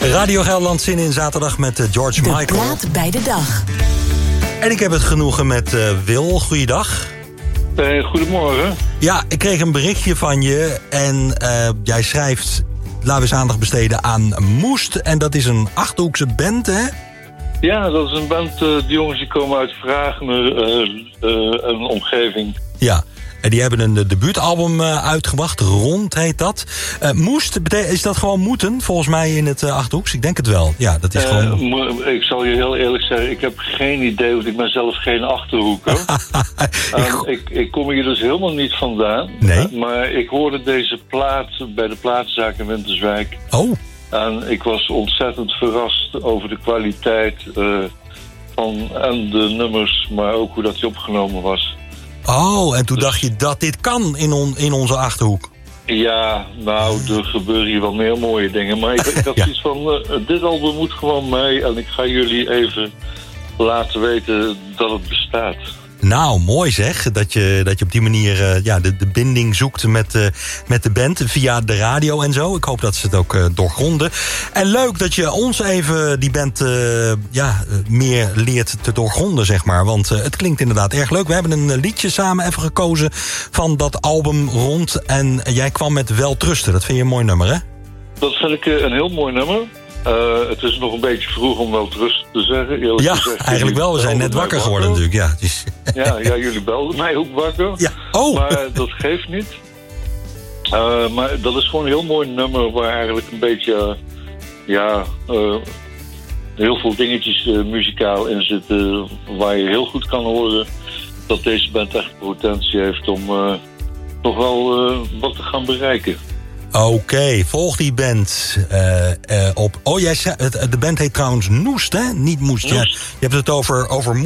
Radio Gelderland, zin in zaterdag met George Michael. De plaat bij de dag. En ik heb het genoegen met Wil. Goeiedag. Goedemorgen. Ja, ik kreeg een berichtje van je en jij schrijft... laten we eens aandacht besteden aan Moest. En dat is een Achterhoekse band, hè? Ja, dat is een band. Die jongens die komen uit Vragender, een omgeving. Ja, en die hebben een debuutalbum uitgebracht. Rond heet dat. Moest, is dat gewoon moeten, volgens mij in het Achterhoeks? Ik denk het wel. Ja, dat is gewoon... Ik zal je heel eerlijk zeggen, ik heb geen idee, want ik ben zelf geen Achterhoeker. Ik kom hier dus helemaal niet vandaan. Nee? Maar ik hoorde deze plaat bij de platenzaak in Winterswijk. Oh. En ik was ontzettend verrast over de kwaliteit van en de nummers, maar ook hoe dat die opgenomen was. Oh, en toen dacht je dat dit kan in onze Achterhoek. Ja, nou, er gebeuren hier wel meer mooie dingen. Maar ik had zoiets van, dit album moet gewoon mee. En ik ga jullie even laten weten dat het bestaat. Nou, mooi zeg. Dat je op die manier de binding zoekt met de band via de radio en zo. Ik hoop dat ze het ook doorgronden. En leuk dat je ons even die band meer leert te doorgronden, zeg maar. Want het klinkt inderdaad erg leuk. We hebben een liedje samen even gekozen van dat album Rond. En jij kwam met Weltrusten. Dat vind je een mooi nummer, hè? Dat vind ik een heel mooi nummer. Het is nog een beetje vroeg om wel rust te zeggen. Ja, eigenlijk wel. We zijn net wakker geworden natuurlijk. Ja, dus... ja, jullie belden mij ook wakker. Ja. Oh. Maar dat geeft niet. Maar dat is gewoon een heel mooi nummer waar eigenlijk een beetje... heel veel dingetjes muzikaal in zitten waar je heel goed kan horen dat deze band echt potentie heeft om toch wel wat te gaan bereiken. Oké, volg die band op... Oh, jij zei, de band heet trouwens Noest, hè? Niet Moest. Ja, je hebt het over